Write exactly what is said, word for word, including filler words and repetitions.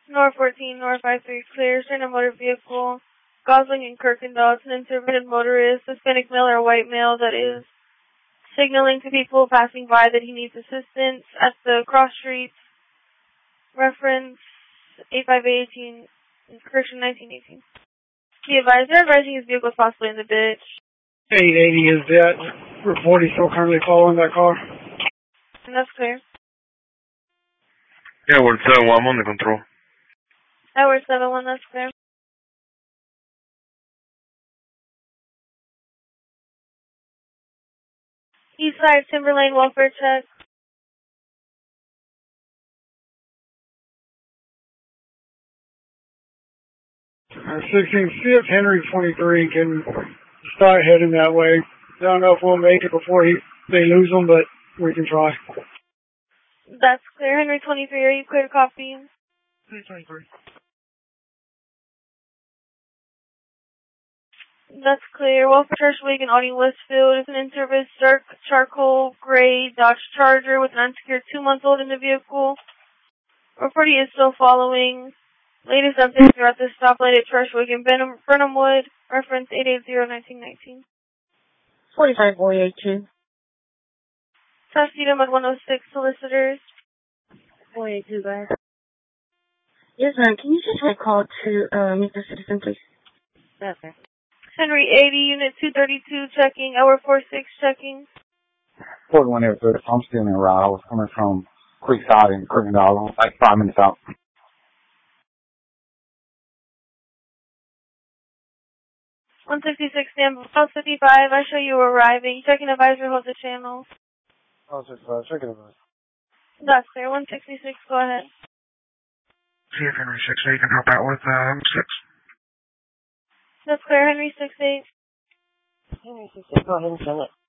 Nor fourteen, Nor five three, clear. Center motor vehicle. Gosling and Kirkendall. It's an intermittent motorist, Hispanic male or white male that is signaling to people passing by that he needs assistance at the cross streets. Reference eight five eight eighteen, correction nineteen eighteen. The advisor advising his vehicle is possibly in the ditch. eight eighty is that. Report he's still currently following that car. And that's clear. Yeah, we're seven one, I'm on the control. Tower seven one, that's clear. East side, Timberlane, welfare check. Uh, sixteen, see if Henry twenty-three can start heading that way. I don't know if we'll make it before he they lose them, but we can try. That's clear. Henry twenty-three, are you clear to copy? Henry twenty-three. That's clear. Welfare Churchwig and Audi Westfield is an in-service dark charcoal gray Dodge Charger with an unsecured two-month-old in the vehicle. Report he is still following. Latest updates are at the stoplight at Churchwig and Benham, Burnhamwood. Reference eight eight zero, nineteen nineteen. forty-five four eighty-two. Tuskegee at one oh six, solicitors. four eighty-two, guys. Yes, ma'am. Can you just make a call to uh, Mister Citizen, please? Yes, sir. Henry eighty, unit two thirty-two, checking. Hour four six, checking. forty-one Air thirty, I'm still in route. I was coming from Creekside and Kirkendall, like five minutes out. one sixty-six, stand house fifty-five, I show you arriving. Checking advisor, hold the channel. Oh, sixty-five, checking advisor. That's clear. one sixty-six, go ahead. See if Henry six eight can help out with uh, six. That's clear. Henry six eight. Henry six eight, go ahead and send it.